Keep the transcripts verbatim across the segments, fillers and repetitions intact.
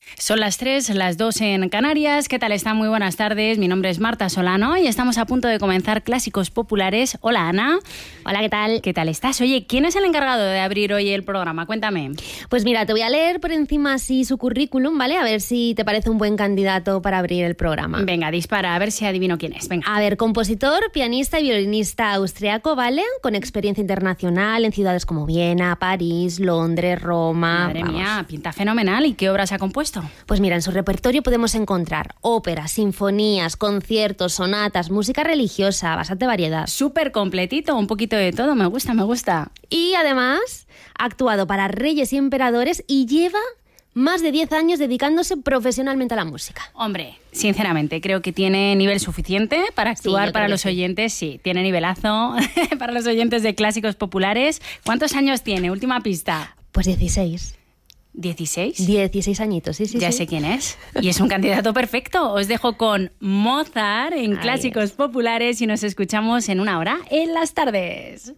Son las tres, las dos en Canarias. ¿Qué tal están? Muy buenas tardes. Mi nombre es Marta Solano y estamos a punto de comenzar Clásicos Populares. Hola, Ana. Hola, ¿qué tal? ¿Qué tal estás? Oye, ¿quién es el encargado de abrir hoy el programa? Cuéntame. Pues mira, te voy a leer por encima así su currículum, ¿vale? A ver si te parece un buen candidato para abrir el programa. Venga, dispara, a ver si adivino quién es. Venga. A ver, compositor, pianista y violinista austriaco, ¿vale? Con experiencia internacional en ciudades como Viena, París, Londres, Roma... Madre Vamos. mía, pinta fenomenal. ¿Y qué obras ha compuesto? Pues mira, en su repertorio podemos encontrar óperas, sinfonías, conciertos, sonatas, música religiosa, bastante variedad. Súper completito, un poquito de todo. Me gusta, me gusta. Y además ha actuado para reyes y emperadores y lleva más de diez años dedicándose profesionalmente a la música. Hombre, sinceramente, creo que tiene nivel suficiente para actuar Sí, para los sí. oyentes. Sí, tiene nivelazo para los oyentes de Clásicos Populares. ¿Cuántos años tiene? Última pista. Pues dieciséis. ¿dieciséis? dieciséis añitos, sí, sí, Ya sí. sé quién es. Y es un candidato perfecto. Os dejo con Mozart en Ahí Clásicos es. Populares y nos escuchamos en una hora en las tardes.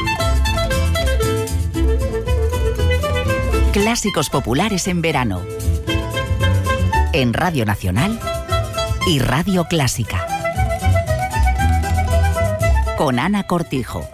Clásicos Populares en verano. En Radio Nacional y Radio Clásica. Con Ana Cortijo.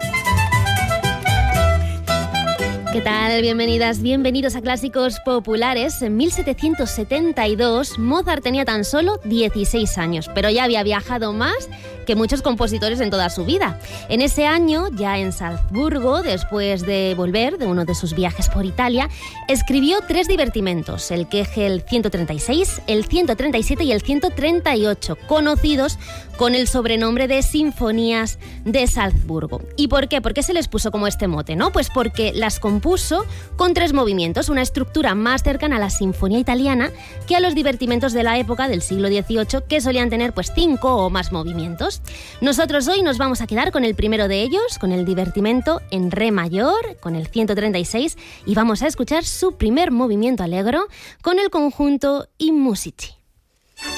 ¿Qué tal? Bienvenidas, bienvenidos a Clásicos Populares. En mil setecientos setenta y dos, Mozart tenía tan solo dieciséis años, pero ya había viajado más que muchos compositores en toda su vida. En ese año, ya en Salzburgo, después de volver de uno de sus viajes por Italia, escribió tres divertimentos, el Kegel ciento treinta y seis, el ciento treinta y siete y el ciento treinta y ocho, conocidos con el sobrenombre de Sinfonías de Salzburgo. ¿Y por qué? ¿Por qué se les puso como este mote, no? Pues porque las compuso con tres movimientos, una estructura más cercana a la sinfonía italiana que a los divertimentos de la época del siglo dieciocho, que solían tener pues cinco o más movimientos. Nosotros hoy nos vamos a quedar con el primero de ellos, con el divertimento en re mayor, con el ciento treinta y seis, y vamos a escuchar su primer movimiento allegro con el conjunto I Musici.